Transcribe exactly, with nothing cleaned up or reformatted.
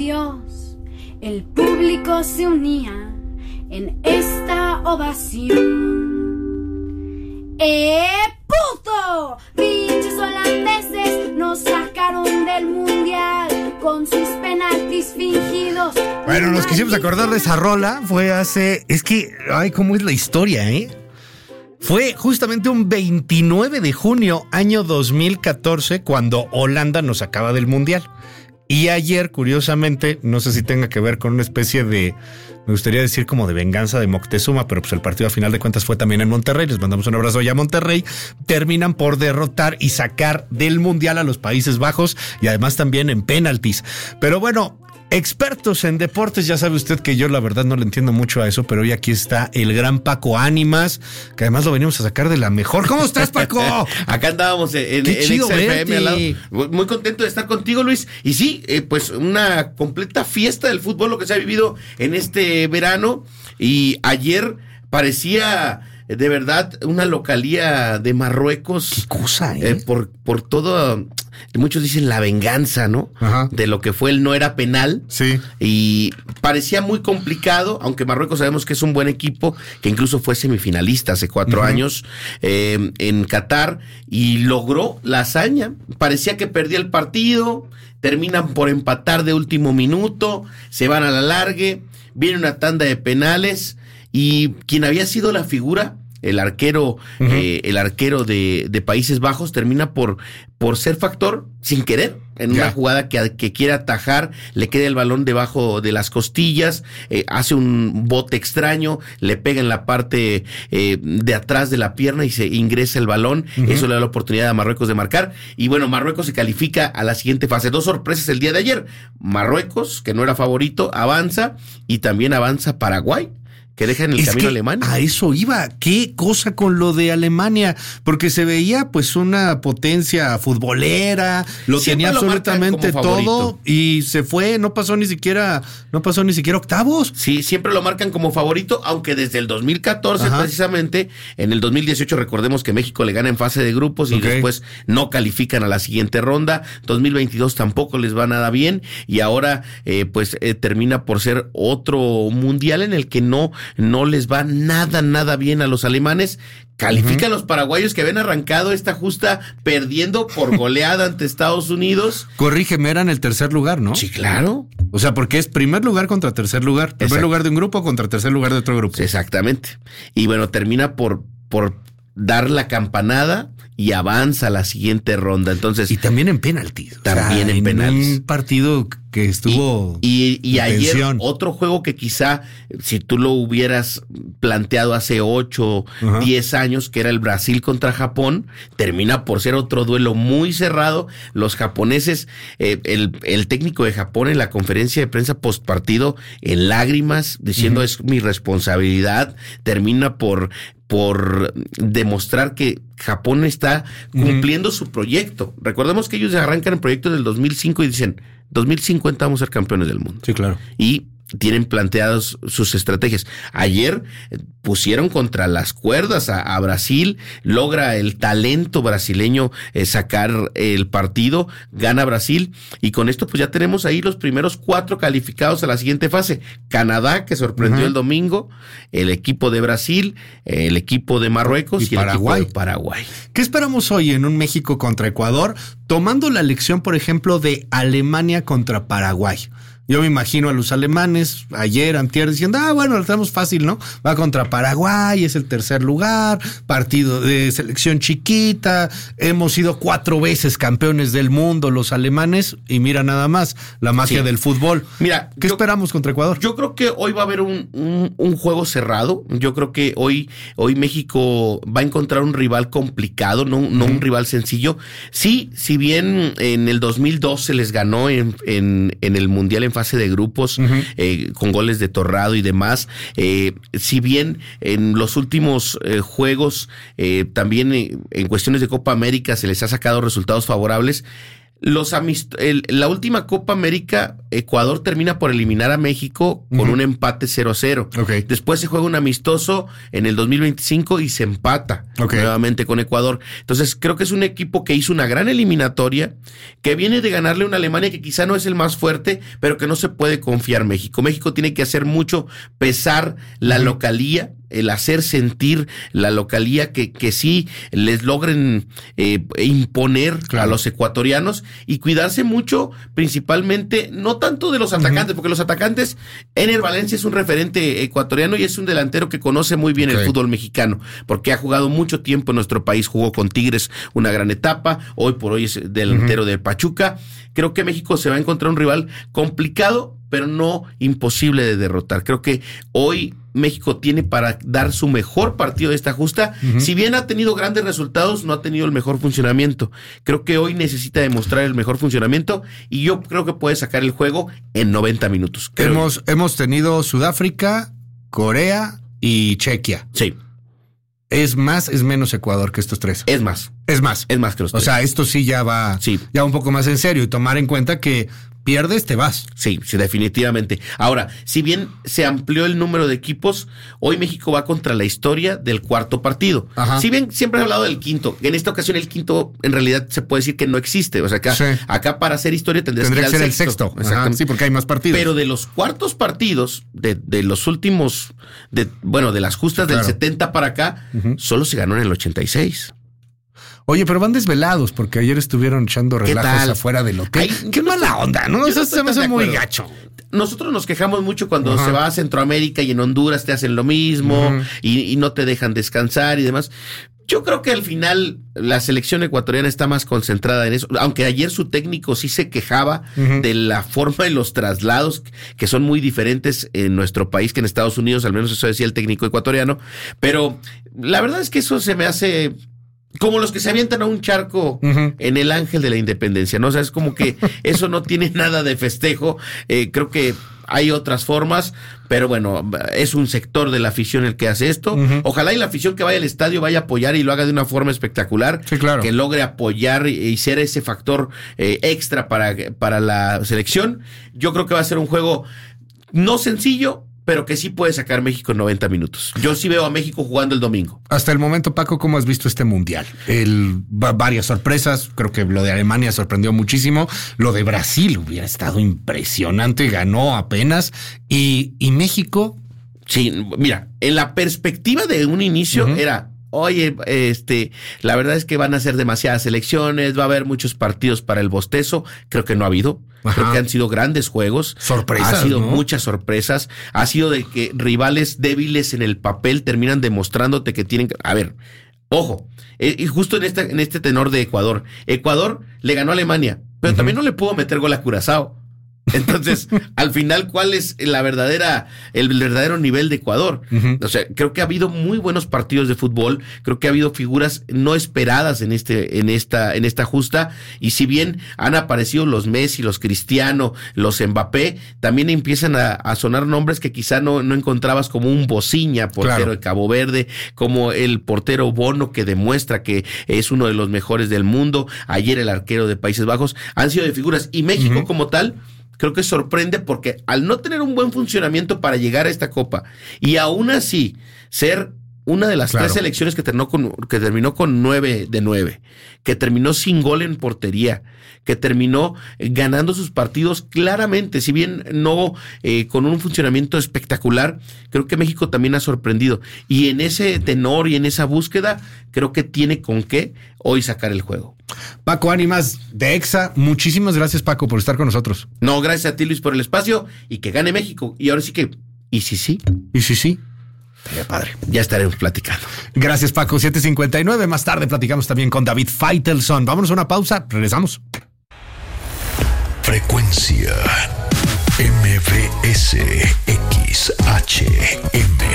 Dios, el público se unía en esta ovación. ¡Eh, puto! Pinches holandeses nos sacaron del mundial con sus penaltis fingidos. Bueno, nos quisimos acordar de esa rola. Fue hace... Es que... Ay, cómo es la historia, ¿eh? Fue justamente un veintinueve de junio, año dos mil catorce, cuando Holanda nos sacaba del mundial. Y ayer, curiosamente, no sé si tenga que ver con una especie de, me gustaría decir como de venganza de Moctezuma, pero pues el partido a final de cuentas fue también en Monterrey. Les mandamos un abrazo allá a Monterrey. Terminan por derrotar y sacar del mundial a los Países Bajos y además también en penaltis. Pero bueno, expertos en deportes, ya sabe usted que yo la verdad no le entiendo mucho a eso, pero hoy aquí está el gran Paco Ánimas, que además lo venimos a sacar de la mejor. ¿Cómo estás, Paco? Acá andábamos en, Qué en chido X F M al lado. verte. Muy contento de estar contigo, Luis. Y sí, eh, pues una completa fiesta del fútbol lo que se ha vivido en este verano. Y ayer parecía de verdad una localía de Marruecos. Qué cosa, ¿eh? eh por, por todo... Muchos dicen la venganza, ¿no? Ajá. De lo que fue el no era penal. Sí. Y parecía muy complicado, aunque Marruecos sabemos que es un buen equipo, que incluso fue semifinalista hace cuatro uh-huh. años eh, en Qatar y logró la hazaña. Parecía que perdía el partido, terminan por empatar de último minuto, se van a la largue, viene una tanda de penales y quien había sido la figura, el arquero, uh-huh. eh, el arquero de, de Países Bajos, termina por, por ser factor sin querer. En yeah. una jugada que, que quiere atajar, le queda el balón debajo de las costillas, eh, hace un bote extraño, le pega en la parte eh, de atrás de la pierna y se ingresa el balón. Uh-huh. Eso le da la oportunidad a Marruecos de marcar. Y bueno, Marruecos se califica a la siguiente fase. Dos sorpresas el día de ayer. Marruecos, que no era favorito, avanza, y también avanza Paraguay, que deja en el es camino que a Alemania. A eso iba. Qué cosa con lo de Alemania, porque se veía pues una potencia futbolera, lo Siempre tenía lo absolutamente todo y se fue, no pasó ni siquiera, no pasó ni siquiera octavos. Sí, siempre lo marcan como favorito, aunque desde el dos mil catorce Ajá. precisamente, en el dos mil dieciocho recordemos que México le gana en fase de grupos y okay. después no califican a la siguiente ronda. dos mil veintidós tampoco les va nada bien y ahora eh, pues eh, termina por ser otro mundial en el que no no les va nada, nada bien a los alemanes. Califican uh-huh. los paraguayos que habían arrancado esta justa perdiendo por goleada ante Estados Unidos. Corrígeme, eran el tercer lugar, ¿no? Sí, claro. O sea, porque es primer lugar contra tercer lugar. Primer Exacto. lugar de un grupo contra tercer lugar de otro grupo. Exactamente. Y bueno, termina por, por dar la campanada y avanza a la siguiente ronda. Entonces, y también en penaltis. También o sea, en, en penaltis. Un partido que estuvo y, y, y ayer tensión. Otro juego que quizá si tú lo hubieras planteado hace ocho, diez años, que era el Brasil contra Japón, termina por ser otro duelo muy cerrado. Los japoneses, eh, el, el técnico de Japón en la conferencia de prensa post partido en lágrimas, diciendo uh-huh. es mi responsabilidad, termina por por demostrar que Japón está cumpliendo uh-huh. su proyecto. Recordemos que ellos arrancan el proyecto del dos mil cinco y dicen, dos mil cincuenta vamos a ser campeones del mundo. Sí, claro. Y tienen planteadas sus estrategias. Ayer pusieron contra las cuerdas a, a Brasil, logra el talento brasileño eh, sacar el partido, gana Brasil, y con esto pues ya tenemos ahí los primeros cuatro calificados a la siguiente fase. Canadá, que sorprendió uh-huh. el domingo, el equipo de Brasil, el equipo de Marruecos y, y Paraguay. el equipo de Paraguay. ¿Qué esperamos hoy en un México contra Ecuador, tomando la lección, por ejemplo, de Alemania contra Paraguay? Yo me imagino a los alemanes ayer, antier, diciendo, ah, bueno, lo tenemos fácil, ¿no? Va contra Paraguay, es el tercer lugar, partido de selección chiquita, hemos sido cuatro veces campeones del mundo los alemanes, y mira nada más, la magia sí. del fútbol. Mira, ¿qué yo, esperamos contra Ecuador? Yo creo que hoy va a haber un, un, un juego cerrado. Yo creo que hoy, hoy México va a encontrar un rival complicado, no, no uh-huh. un rival sencillo. Sí, si bien en el dos mil dos se les ganó en, en, en el Mundial en fase de grupos, uh-huh. eh, con goles de Torrado y demás, eh, si bien en los últimos eh, juegos, eh, también eh, en cuestiones de Copa América se les ha sacado resultados favorables, Los amist- el, la última Copa América, Ecuador termina por eliminar a México con uh-huh. un empate cero a cero. Okay. Después se juega un amistoso en el dos mil veinticinco y se empata okay. nuevamente con Ecuador. Entonces creo que es un equipo que hizo una gran eliminatoria, que viene de ganarle a una Alemania que quizá no es el más fuerte, pero que no se puede confiar México. México tiene que hacer mucho pesar la uh-huh. localía, el hacer sentir la localía, que, que sí les logren eh, imponer claro. a los ecuatorianos y cuidarse mucho, principalmente, no tanto de los atacantes, uh-huh. porque los atacantes, Ener Valencia es un referente ecuatoriano y es un delantero que conoce muy bien okay. el fútbol mexicano, porque ha jugado mucho tiempo en nuestro país, jugó con Tigres una gran etapa, hoy por hoy es delantero uh-huh. de Pachuca. Creo que México se va a encontrar un rival complicado, pero no imposible de derrotar. Creo que hoy México tiene para dar su mejor partido de esta justa. Uh-huh. Si bien ha tenido grandes resultados, no ha tenido el mejor funcionamiento. Creo que hoy necesita demostrar el mejor funcionamiento y yo creo que puede sacar el juego en noventa minutos. Creo. Hemos, hemos tenido Sudáfrica, Corea y Chequia. Sí. ¿Es más, es menos Ecuador que estos tres? Es más. Es más. Es más que los tres. O sea, esto sí ya va sí. ya un poco más en serio y tomar en cuenta que pierdes, te vas. Sí, sí, definitivamente. Ahora, si bien se amplió el número de equipos, hoy México va contra la historia del cuarto partido. Ajá. Si bien siempre he hablado del quinto, en esta ocasión el quinto en realidad se puede decir que no existe. O sea, acá, sí. acá para hacer historia tendrías Tendría que ir que al ser sexto. el sexto. Ajá, sí, porque hay más partidos. Pero de los cuartos partidos, de, de los últimos, de bueno, de las justas claro. del setenta para acá, uh-huh. solo se ganó en el ochenta y seis. Oye, pero van desvelados porque ayer estuvieron echando relajos afuera del hotel. Ay, qué mala no, onda, ¿no? Eso no se me hace muy gacho. Nosotros nos quejamos mucho cuando uh-huh. se va a Centroamérica y en Honduras te hacen lo mismo uh-huh. y, y no te dejan descansar y demás. Yo creo que al final la selección ecuatoriana está más concentrada en eso, aunque ayer su técnico sí se quejaba uh-huh. de la forma de los traslados, que son muy diferentes en nuestro país que en Estados Unidos, al menos eso decía el técnico ecuatoriano, pero la verdad es que eso se me hace como los que se avientan a un charco uh-huh. en el Ángel de la Independencia, ¿no? O sea, es como que eso no tiene nada de festejo. Eh, creo que hay otras formas, pero bueno, es un sector de la afición el que hace esto. Uh-huh. Ojalá y la afición que vaya al estadio vaya a apoyar y lo haga de una forma espectacular. Sí, claro. Que logre apoyar y, y ser ese factor eh, extra para, para la selección. Yo creo que va a ser un juego no sencillo, pero que sí puede sacar México en noventa minutos. Yo sí veo a México jugando el domingo. Hasta el momento, Paco, ¿cómo has visto este mundial? El, varias sorpresas, creo que lo de Alemania sorprendió muchísimo, lo de Brasil hubiera estado impresionante, ganó apenas, y, y México... Sí, mira, en la perspectiva de un inicio uh-huh. era... Oye, este, la verdad es que van a ser demasiadas elecciones, va a haber muchos partidos para el bostezo. Creo que no ha habido. Ajá. Creo que han sido grandes juegos. Sorpresas. Ha sido ¿no? muchas sorpresas. Ha sido de que rivales débiles en el papel terminan demostrándote que tienen que. A ver, ojo, eh, y justo en este, en este tenor de Ecuador. Ecuador le ganó a Alemania, pero uh-huh. también no le pudo meter gol a Curazao. Entonces, al final, ¿cuál es la verdadera, el verdadero nivel de Ecuador? Uh-huh. O sea, creo que ha habido muy buenos partidos de fútbol, creo que ha habido figuras no esperadas en este, en esta, en esta justa, y si bien han aparecido los Messi, los Cristiano, los Mbappé, también empiezan a, a sonar nombres que quizá no, no encontrabas, como un Bociña, portero claro. de Cabo Verde, como el portero Bono, que demuestra que es uno de los mejores del mundo, ayer el arquero de Países Bajos, han sido de figuras, y México uh-huh. como tal, creo que sorprende porque al no tener un buen funcionamiento para llegar a esta Copa y aún así ser una de las claro. tres selecciones que terminó con que terminó con nueve de nueve, que terminó sin gol en portería, que terminó ganando sus partidos claramente, si bien no eh, con un funcionamiento espectacular, creo que México también ha sorprendido. Y en ese tenor y en esa búsqueda, creo que tiene con qué hoy sacar el juego. Paco Ánimas de Exa, muchísimas gracias, Paco, por estar con nosotros. No, gracias a ti, Luis, por el espacio y que gane México. Y ahora sí que, ¿y si sí? ¿Y si sí? Estaría padre. Ya estaremos platicando. Gracias, Paco. siete cincuenta y nueve. Más tarde platicamos también con David Faitelson. Vámonos a una pausa. Regresamos. Frecuencia M B S X H M